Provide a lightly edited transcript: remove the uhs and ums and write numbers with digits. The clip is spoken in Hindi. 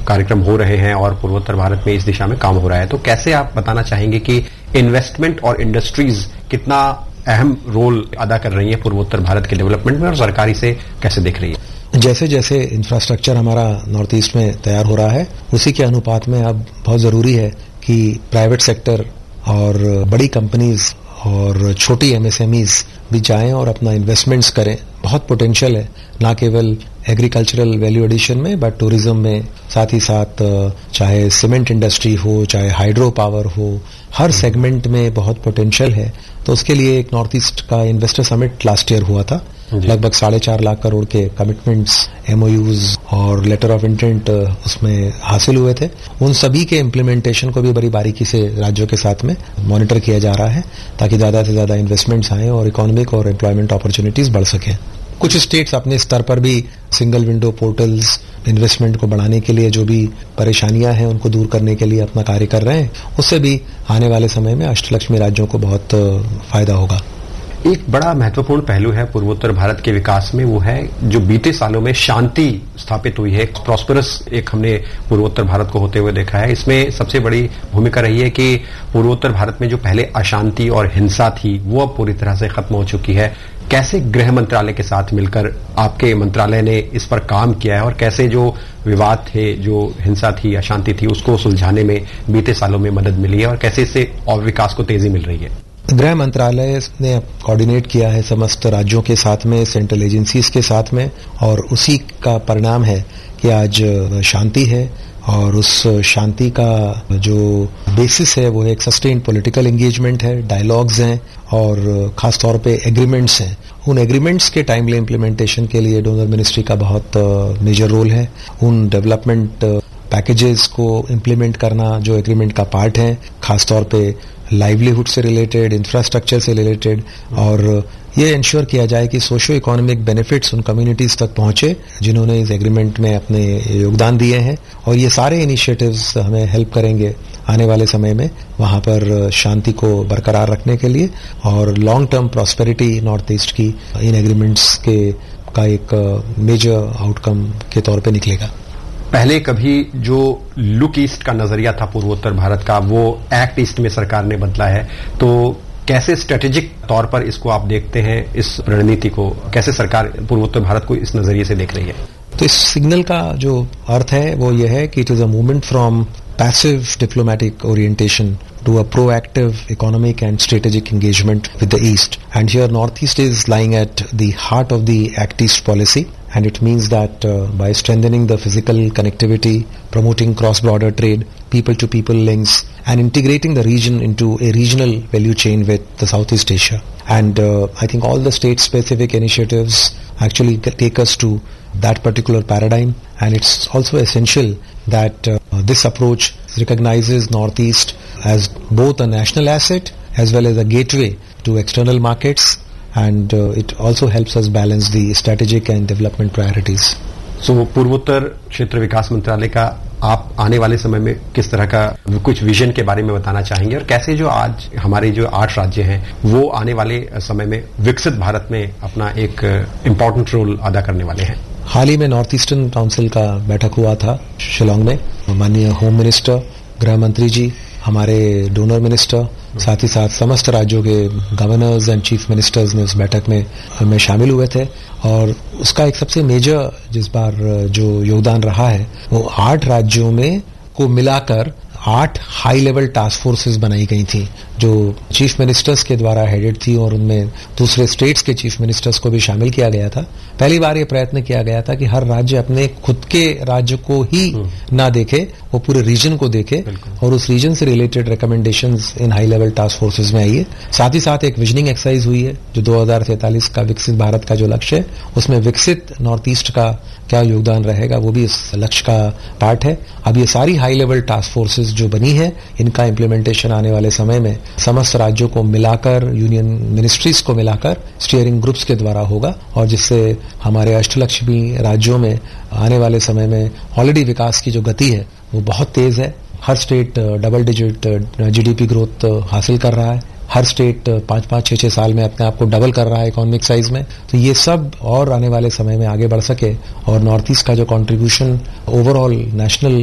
कार्यक्रम हो रहे हैं और पूर्वोत्तर भारत में इस दिशा में काम हो रहा है, तो कैसे आप बताना चाहेंगे कि इन्वेस्टमेंट और इंडस्ट्रीज कितना अहम रोल अदा कर रही है पूर्वोत्तर भारत के डेवलपमेंट में और सरकार इसे कैसे देख रही है? जैसे जैसे इंफ्रास्ट्रक्चर हमारा नॉर्थ ईस्ट में तैयार हो रहा है, उसी के अनुपात में अब बहुत जरूरी है कि प्राइवेट सेक्टर और बड़ी कंपनीज और छोटी एमएसएमईज भी जाएं और अपना इन्वेस्टमेंट्स करें। बहुत पोटेंशियल है, ना केवल एग्रीकल्चरल वैल्यू एडिशन में बट टूरिज्म में, साथ ही साथ चाहे सीमेंट इंडस्ट्री हो, चाहे हाइड्रो पावर हो, हर सेगमेंट में बहुत पोटेंशियल है। तो उसके लिए एक नॉर्थ ईस्ट का इन्वेस्टर समिट लास्ट ईयर हुआ था। लगभग 4.5 लाख करोड़ के कमिटमेंट्स, एमओयूज और लेटर ऑफ इंटेंट उसमें हासिल हुए थे। उन सभी के इम्प्लीमेंटेशन को भी बड़ी बारीकी से राज्यों के साथ में मॉनिटर किया जा रहा है ताकि ज्यादा से ज्यादा इन्वेस्टमेंट्स आएं और इकोनॉमिक और एम्प्लॉयमेंट अपॉर्चुनिटीज बढ़ सकें। कुछ स्टेट्स अपने स्तर पर भी सिंगल विंडो पोर्टल्स इन्वेस्टमेंट को बढ़ाने के लिए जो भी परेशानियां हैं उनको दूर करने के लिए अपना कार्य कर रहे हैं। उससे भी आने वाले समय में अष्टलक्ष्मी राज्यों को बहुत फायदा होगा। एक बड़ा महत्वपूर्ण पहलू है पूर्वोत्तर भारत के विकास में, वो है जो बीते सालों में शांति स्थापित हुई है। प्रॉस्परस एक हमने पूर्वोत्तर भारत को होते हुए देखा है। इसमें सबसे बड़ी भूमिका रही है कि पूर्वोत्तर भारत में जो पहले अशांति और हिंसा थी वो अब पूरी तरह से खत्म हो चुकी है। कैसे गृह मंत्रालय के साथ मिलकर आपके मंत्रालय ने इस पर काम किया है और कैसे जो विवाद थे, जो हिंसा थी, अशांति थी, उसको सुलझाने में बीते सालों में मदद मिली है और कैसे इससे और विकास को तेजी मिल रही है? गृह मंत्रालय ने कोऑर्डिनेट किया है समस्त राज्यों के साथ में, सेंट्रल एजेंसीज के साथ में, और उसी का परिणाम है कि आज शांति है। और उस शांति का जो बेसिस है वो एक सस्टेन्ड पॉलिटिकल एंगेजमेंट है, डायलॉग्स हैं और खासतौर पे एग्रीमेंट्स हैं। उन एग्रीमेंट्स के टाइमली इम्प्लीमेंटेशन के लिए डोनर मिनिस्ट्री का बहुत मेजर रोल है। उन डेवलपमेंट पैकेजेस को इम्प्लीमेंट करना जो एग्रीमेंट का पार्ट है, खासतौर पे लाइवलीहुड से रिलेटेड, इंफ्रास्ट्रक्चर से रिलेटेड, और ये इंश्योर किया जाए कि सोशियो इकोनॉमिक बेनिफिट्स उन कम्युनिटीज तक पहुंचे जिन्होंने इस एग्रीमेंट में अपने योगदान दिए हैं। और ये सारे इनिशिएटिव्स हमें हेल्प करेंगे आने वाले समय में वहां पर शांति को बरकरार रखने के लिए, और long term prosperity north east की इन एग्रीमेंट्स का एक मेजर आउटकम के तौर पे निकलेगा। पहले कभी जो लुक ईस्ट का नजरिया था पूर्वोत्तर भारत का, वो एक्ट ईस्ट में सरकार ने बदला है। तो कैसे स्ट्रेटेजिक तौर पर इसको आप देखते हैं, इस रणनीति को कैसे सरकार पूर्वोत्तर भारत को इस नजरिए से देख रही है? तो इस सिग्नल का जो अर्थ है वो ये है कि it is a movement from passive diplomatic orientation to a proactive economic and strategic engagement with the East. And here Northeast is lying at the heart of the Act East policy, and it means that by strengthening the physical connectivity, promoting cross-border trade, people-to-people links, and integrating the region into a regional value chain with the Southeast Asia. And I think all the state-specific initiatives actually take us to that particular paradigm, and it's also essential that this approach recognizes Northeast as both a national asset as well as a gateway to external markets, and it also helps us balance the strategic and development priorities. So, पूर्वोत्तर क्षेत्र विकास मंत्रालय का आप आने वाले समय में किस तरह का कुछ विजन के बारे में बताना चाहेंगे, और कैसे जो आज हमारे जो 8 राज्य हैं वो आने वाले समय में विकसित भारत में अपना एक इम्पोर्टेंट रोल अदा करने वाले हैं? हाल ही में नॉर्थ ईस्टर्न काउंसिल का बैठक हुआ था शिलांग में। माननीय होम मिनिस्टर, गृह मंत्री जी, हमारे डोनर मिनिस्टर, साथ ही साथ समस्त राज्यों के गवर्नर्स एंड चीफ मिनिस्टर्स ने उस बैठक में शामिल हुए थे। और उसका एक सबसे मेजर जिस बार जो योगदान रहा है वो 8 राज्यों में को मिलाकर 8 हाई लेवल टास्क फोर्सेस बनाई गई थी जो चीफ मिनिस्टर्स के द्वारा हेडेड थी, और उनमें दूसरे स्टेट्स के चीफ मिनिस्टर्स को भी शामिल किया गया था। पहली बार ये प्रयत्न किया गया था कि हर राज्य अपने खुद के राज्य को ही ना देखे, वो पूरे रीजन को देखे, और उस रीजन से रिलेटेड रिकमेंडेशंस इन हाई लेवल टास्क फोर्सेज में आई है। साथ ही साथ एक विजनिंग एक्सरसाइज हुई है जो 2043 का विकसित भारत का जो लक्ष्य है उसमें विकसित नॉर्थ ईस्ट का क्या योगदान रहेगा वो भी इस लक्ष्य का पार्ट है। अब ये सारी हाई लेवल टास्क फोर्सेज जो बनी है इनका इम्प्लीमेंटेशन आने वाले समय में समस्त राज्यों को मिलाकर, यूनियन मिनिस्ट्रीज को मिलाकर स्टीयरिंग ग्रुप्स के द्वारा होगा, और जिससे हमारे अष्टलक्ष्मी राज्यों में आने वाले समय में ऑलरेडी विकास की जो गति है वो बहुत तेज है। हर state double digit GDP growth हासिल कर रहा है, हर स्टेट 5-5, 6-6 साल में अपने आप को डबल कर रहा है इकोनॉमिक साइज में। तो ये सब और आने वाले समय में आगे बढ़ सके और नॉर्थ ईस्ट का जो कंट्रीब्यूशन ओवरऑल नेशनल